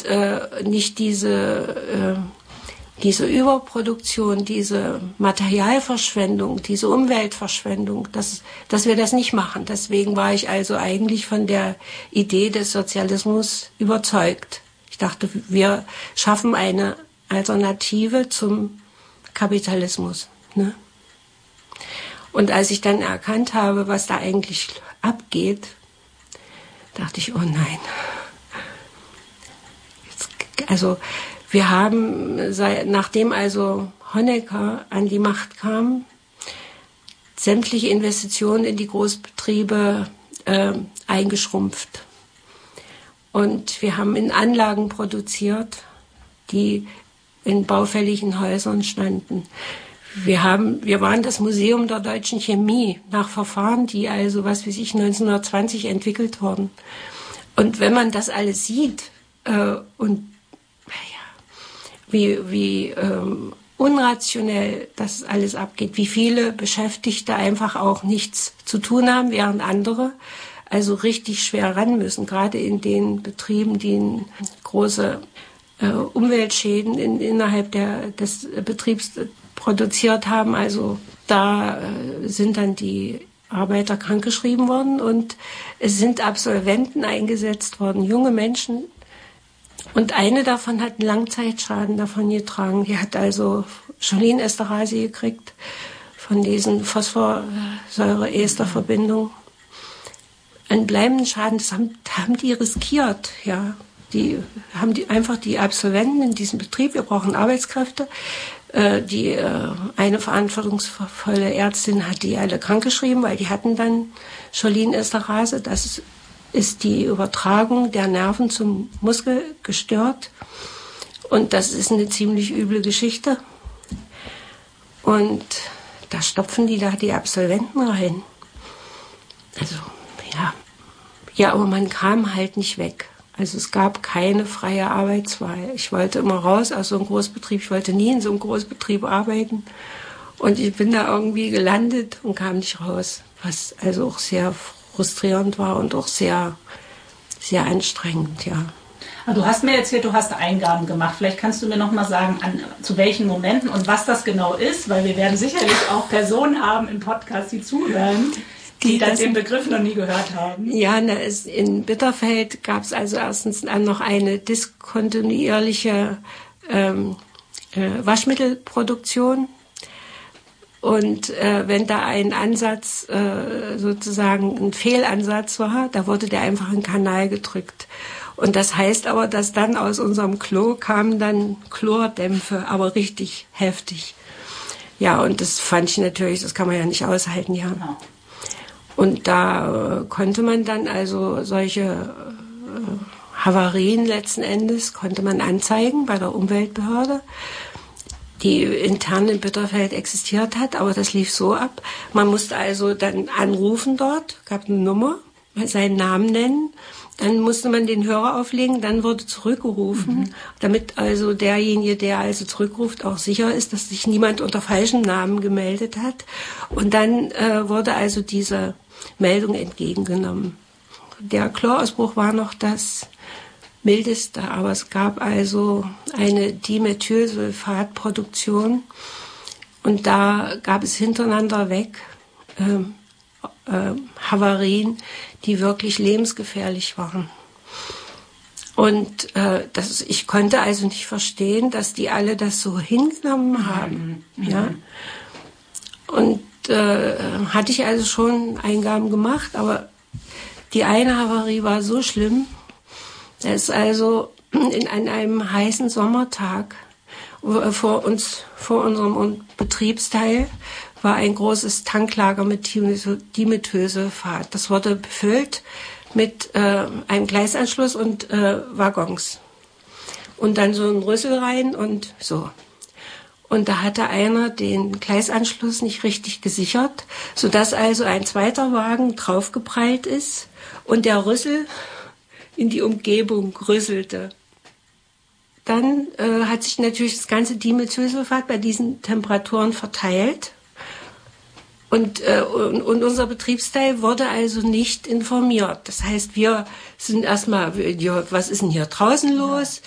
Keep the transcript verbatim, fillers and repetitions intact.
äh, nicht diese, äh, diese Überproduktion, diese Materialverschwendung, diese Umweltverschwendung, dass, dass wir das nicht machen. Deswegen war ich also eigentlich von der Idee des Sozialismus überzeugt. Ich dachte, wir schaffen eine Alternative zum Kapitalismus, ne? Und als ich dann erkannt habe, was da eigentlich abgeht, dachte ich, oh nein. Jetzt, also wir haben, seit, nachdem also Honecker an die Macht kam, sämtliche Investitionen in die Großbetriebe äh, eingeschrumpft. Und wir haben in Anlagen produziert, die in baufälligen Häusern standen. Wir haben, wir waren das Museum der deutschen Chemie nach Verfahren, die also, was weiß ich, neunzehnhundertzwanzig entwickelt wurden. Und wenn man das alles sieht äh, und ja, wie, wie ähm, unrationell das alles abgeht, wie viele Beschäftigte einfach auch nichts zu tun haben, während andere also richtig schwer ran müssen, gerade in den Betrieben, die große äh, Umweltschäden in, innerhalb der, des Betriebs produziert haben. Also da äh, sind dann die Arbeiter krankgeschrieben worden und es sind Absolventen eingesetzt worden, junge Menschen. Und eine davon hat einen Langzeitschaden davon getragen. Die hat also Cholin-Esterase gekriegt von diesen Phosphorsäure-Ester-Verbindungen. Einen bleibenden Schaden, das haben, haben die riskiert, ja. Die haben die einfach die Absolventen in diesem Betrieb, wir brauchen Arbeitskräfte. Äh, die äh, eine verantwortungsvolle Ärztin hat die alle krankgeschrieben, weil die hatten dann Cholin-Esterase. Das ist die Übertragung der Nerven zum Muskel gestört. Und das ist eine ziemlich üble Geschichte. Und da stopfen die da die Absolventen rein. Also, ja. Ja, aber man kam halt nicht weg. Also es gab keine freie Arbeitswahl. Ich wollte immer raus aus so einem Großbetrieb. Ich wollte nie in so einem Großbetrieb arbeiten. Und ich bin da irgendwie gelandet und kam nicht raus. Was also auch sehr frustrierend war und auch sehr, sehr anstrengend, ja. Du hast mir erzählt, du hast Eingaben gemacht. Vielleicht kannst du mir noch mal sagen, an, zu welchen Momenten und was das genau ist, weil wir werden sicherlich auch Personen haben im Podcast, die zuhören, die, die das den Begriff noch nie gehört haben. Ja, na, es, in Bitterfeld gab es also erstens noch eine diskontinuierliche ähm, äh, Waschmittelproduktion. Und äh, wenn da ein Ansatz, äh, sozusagen ein Fehlansatz war, da wurde der einfach in den Kanal gedrückt. Und das heißt aber, dass dann aus unserem Klo kamen dann Chlordämpfe, aber richtig heftig. Ja, und das fand ich natürlich, das kann man ja nicht aushalten, ja. Ja. Und da äh, konnte man dann also solche äh, Havarien letzten Endes, konnte man anzeigen bei der Umweltbehörde, die intern in Bitterfeld existiert hat, aber das lief so ab. Man musste also dann anrufen dort, gab eine Nummer, seinen Namen nennen, dann musste man den Hörer auflegen, dann wurde zurückgerufen, mhm. damit also derjenige, der also zurückruft, auch sicher ist, dass sich niemand unter falschem Namen gemeldet hat. Und dann äh, wurde also diese Meldung entgegengenommen. Der Chlorausbruch war noch das mildeste, aber es gab also eine Dimethylsulfatproduktion und da gab es hintereinander weg ähm, äh, Havarien, die wirklich lebensgefährlich waren. Und äh, das, ich konnte also nicht verstehen, dass die alle das so hingenommen haben. Mhm. Ja. Und äh, hatte ich also schon Eingaben gemacht, aber die eine Havarie war so schlimm, dass also in, an einem heißen Sommertag vor uns, vor unserem Betriebsteil, war ein großes Tanklager mit Dimethylsulfat. Das wurde befüllt mit äh, einem Gleisanschluss und äh, Waggons. Und dann so ein Rüssel rein und so. Und da hatte einer den Gleisanschluss nicht richtig gesichert, sodass also ein zweiter Wagen draufgeprallt ist und der Rüssel in die Umgebung rüsselte. Dann äh, hat sich natürlich das ganze Dimethylsulfat bei diesen Temperaturen verteilt. Und, äh, und, und unser Betriebsteil wurde also nicht informiert. Das heißt, wir sind erstmal, ja, was ist denn hier draußen los?